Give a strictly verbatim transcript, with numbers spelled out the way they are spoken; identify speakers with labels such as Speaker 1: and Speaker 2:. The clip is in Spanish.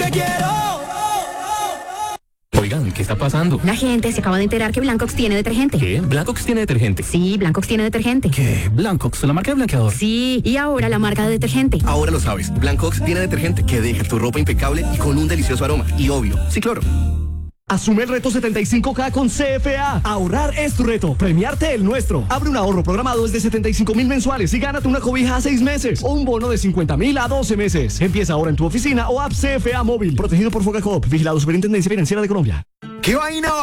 Speaker 1: quiero.
Speaker 2: Oigan, ¿qué está pasando?
Speaker 3: La gente se acaba de enterar que Blancox tiene detergente.
Speaker 2: ¿Qué? ¿Blancox tiene detergente?
Speaker 3: Sí, Blancox tiene detergente.
Speaker 2: ¿Qué? ¿Blancox? ¿La marca de blanqueador?
Speaker 3: Sí, y ahora la marca de detergente.
Speaker 4: Ahora lo sabes. Blancox tiene detergente que deja tu ropa impecable y con un delicioso aroma. Y obvio, sí, cloro.
Speaker 5: Asume el reto setenta y cinco K con C F A. Ahorrar es tu reto, premiarte el nuestro. Abre un ahorro programado desde setenta y cinco mil mensuales y gánate una cobija a seis meses o un bono de cincuenta mil a doce meses. Empieza ahora en tu oficina o app C F A móvil. Protegido por Fogacoop, vigilado Superintendencia Financiera de Colombia.
Speaker 6: ¿Qué vaina?